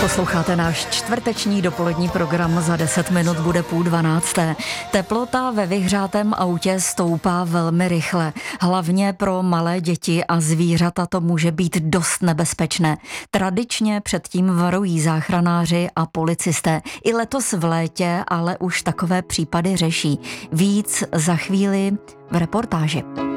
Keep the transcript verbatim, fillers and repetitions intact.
Posloucháte náš čtvrteční dopolední program, za deset minut bude půl dvanácté. Teplota ve vyhřátém autě stoupá velmi rychle. Hlavně pro malé děti a zvířata to může být dost nebezpečné. Tradičně předtím varují záchranáři a policisté. I letos v létě ale už takové případy řeší. Víc za chvíli v reportáži.